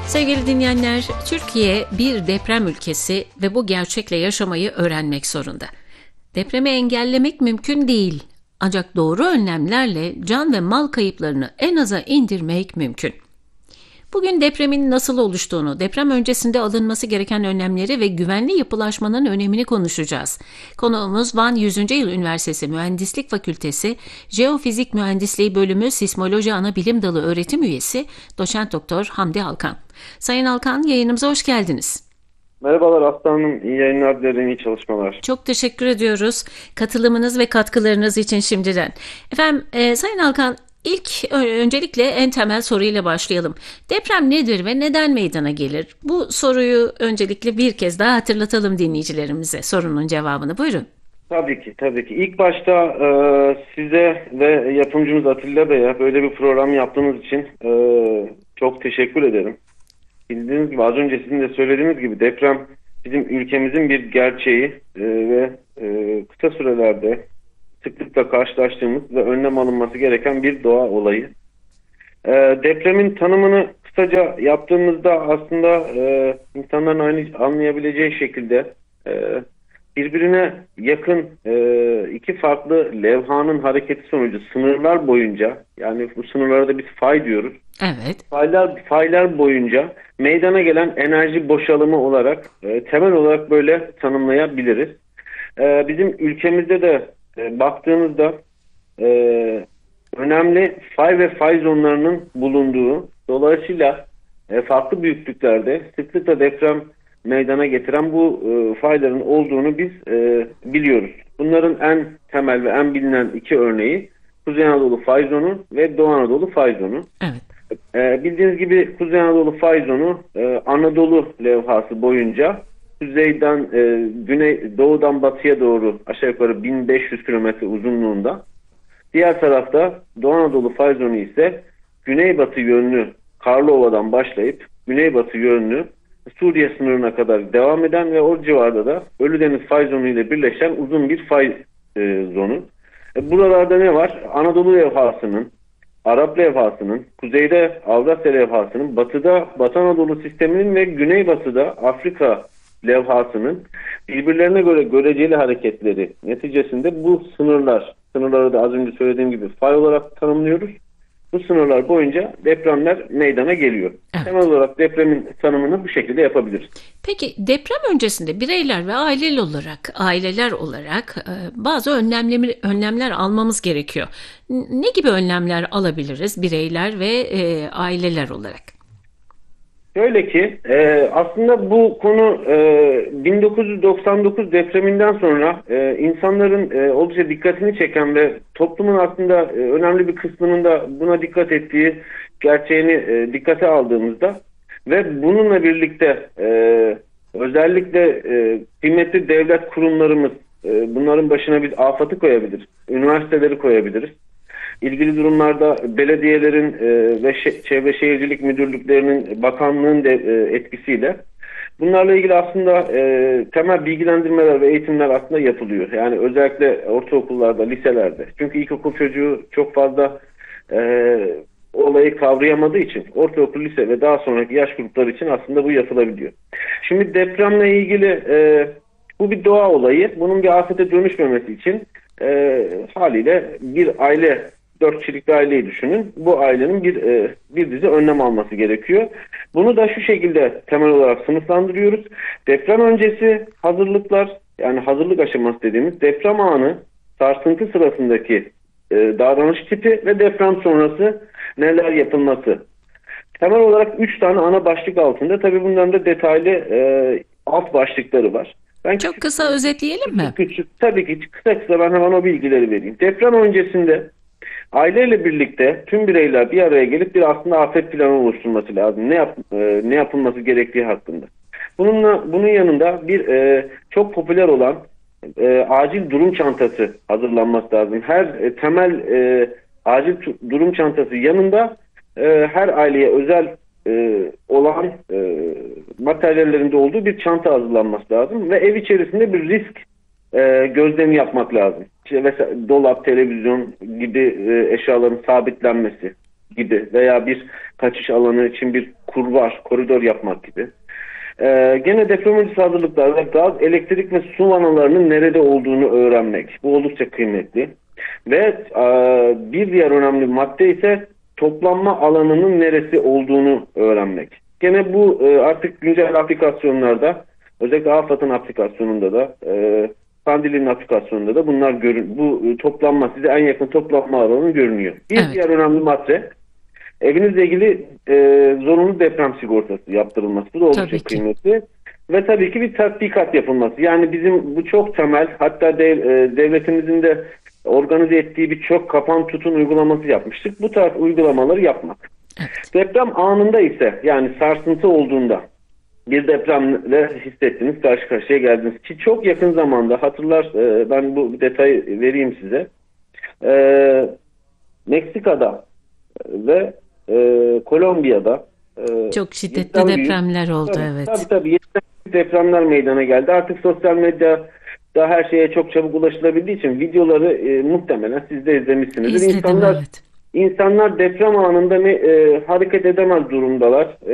Sevgili dinleyenler, Türkiye bir deprem ülkesi ve bu gerçekle yaşamayı öğrenmek zorunda. Depremi engellemek mümkün değil. Ancak doğru önlemlerle can ve mal kayıplarını en aza indirmek mümkün. Bugün depremin nasıl oluştuğunu, deprem öncesinde alınması gereken önlemleri ve güvenli yapılaşmanın önemini konuşacağız. Konuğumuz Van 100. Yıl Üniversitesi Mühendislik Fakültesi Jeofizik Mühendisliği Bölümü Sismoloji Anabilim Dalı öğretim üyesi Doçent Doktor Hamdi Alkan. Sayın Alkan, yayınımıza hoş geldiniz. Merhabalar Aslı Hanım, iyi yayınlar dilerim, iyi çalışmalar. Çok teşekkür ediyoruz katılımınız ve katkılarınız için şimdiden. Efendim, Sayın Alkan, öncelikle en temel soruyla başlayalım. Deprem nedir ve neden meydana gelir? Bu soruyu öncelikle bir kez daha hatırlatalım dinleyicilerimize, sorunun cevabını. Buyurun. Tabii ki. İlk başta size ve yapımcımız Atilla Bey'e böyle bir program yaptığınız için çok teşekkür ederim. Bildiğiniz gibi, az önce sizin de söylediğiniz gibi, deprem bizim ülkemizin bir gerçeği ve kısa sürelerde sıklıkla karşılaştığımız ve önlem alınması gereken bir doğa olayı. Depremin tanımını kısaca yaptığımızda aslında insanların aynı anlayabileceği şekilde birbirine yakın iki farklı levhanın hareketi sonucu sınırlar boyunca, yani bu sınırlara da biz fay diyoruz. Evet. Faylar boyunca meydana gelen enerji boşalımı olarak temel olarak böyle tanımlayabiliriz. Bizim ülkemizde de baktığınızda önemli fay ve fay zonlarının bulunduğu, dolayısıyla farklı büyüklüklerde sıklıkla deprem meydana getiren bu fayların olduğunu biz biliyoruz. Bunların en temel ve en bilinen iki örneği Kuzey Anadolu fay zonu ve Doğu Anadolu fay zonu. Evet. Bildiğiniz gibi Kuzey Anadolu fay zonu Anadolu levhası boyunca kuzeyden doğudan batıya doğru aşağı yukarı 1500 kilometre uzunluğunda. Diğer tarafta Doğu Anadolu fay zonu ise güneybatı yönlü Karlova'dan başlayıp güneybatı yönlü Suriye sınırına kadar devam eden ve o civarda da Ölüdeniz fay zonu ile birleşen uzun bir fay zonu. Buralarda ne var? Anadolu levhasının, Arap levhasının, kuzeyde Avrasya levhasının, batıda Batı Anadolu sisteminin ve güneybatıda Afrika levhasının birbirlerine göre göreceli hareketleri neticesinde bu sınırları da az önce söylediğim gibi fay olarak tanımlıyoruz. Bu sınırlar boyunca depremler meydana geliyor. Evet. Temel olarak depremin tanımını bu şekilde yapabiliriz. Peki deprem öncesinde bireyler ve aileler olarak bazı önlemler almamız gerekiyor. Ne gibi önlemler alabiliriz bireyler ve aileler olarak? Şöyle ki aslında bu konu 1999 depreminden sonra insanların oldukça dikkatini çeken ve toplumun aslında önemli bir kısmının da buna dikkat ettiği gerçeğini dikkate aldığımızda ve bununla birlikte özellikle kıymetli devlet kurumlarımız, bunların başına biz AFAD'ı koyabiliriz, üniversiteleri koyabiliriz. İlgili durumlarda belediyelerin ve Çevre Şehircilik Müdürlüklerinin, bakanlığın etkisiyle bunlarla ilgili aslında temel bilgilendirmeler ve eğitimler aslında yapılıyor. Yani özellikle ortaokullarda, liselerde. Çünkü ilkokul çocuğu çok fazla olayı kavrayamadığı için ortaokul, lise ve daha sonraki yaş grupları için aslında bu yapılabiliyor. Şimdi depremle ilgili bu bir doğa olayı. Bunun bir afete dönüşmemesi için haliyle bir aile, 4 kişilik bir aileyi düşünün. Bu ailenin bir dizi önlem alması gerekiyor. Bunu da şu şekilde temel olarak sınıflandırıyoruz. Deprem öncesi hazırlıklar, yani hazırlık aşaması dediğimiz deprem anı, sarsıntı sırasındaki davranış tipi ve deprem sonrası neler yapılması. Temel olarak 3 tane ana başlık altında, tabii bunların da detaylı alt başlıkları var. Çok kısa özetleyelim mi? Tabii ki kısa ben hemen o bilgileri vereyim. Deprem öncesinde aileyle birlikte tüm bireyler bir araya gelip bir aslında afet planı oluşturması lazım. Ne yapılması gerektiği hakkında. Bunun yanında bir çok popüler olan acil durum çantası hazırlanması lazım. Her temel acil durum çantası yanında her aileye özel olan materyallerinde olduğu bir çanta hazırlanması lazım ve ev içerisinde bir risk gözlemi yapmak lazım. İşte mesela dolap, televizyon gibi eşyaların sabitlenmesi, gibi veya bir kaçış alanı için bir koridor yapmak gibi. Gene deprem öncesi hazırlıklarda gaz, elektrik ve su vanalarının nerede olduğunu öğrenmek. Bu oldukça kıymetli. Ve bir diğer önemli madde ise toplanma alanının neresi olduğunu öğrenmek. Gene bu artık güncel aplikasyonlarda, özellikle AFAD'ın aplikasyonunda da, Kandil'in aplikasyonunda da bunlar bu toplanma, size en yakın toplanma alanı görünüyor. Bir Evet. diğer önemli madde, evinizle ilgili zorunlu deprem sigortası yaptırılması. Bu da oldukça kıymetli. Ve tabii ki bir tatbikat yapılması. Yani bizim bu çok temel, hatta devletimizin de organize ettiği birçok kapan tutun uygulaması yapmıştık. Bu tarz uygulamaları yapmak. Evet. Deprem anında ise, yani sarsıntı olduğunda, bir depremle hissettiniz, karşı karşıya geldiniz ki çok yakın zamanda ben bu detayı vereyim size. Meksika'da ve Kolombiya'da çok şiddetli depremler oldu. Evet. Tabii depremler meydana geldi. Artık sosyal medyada her şeye çok çabuk ulaşılabildiği için videoları muhtemelen siz de izlemişsinizdir. İzledim, evet. İnsanlar deprem anında hareket edemez durumdalar.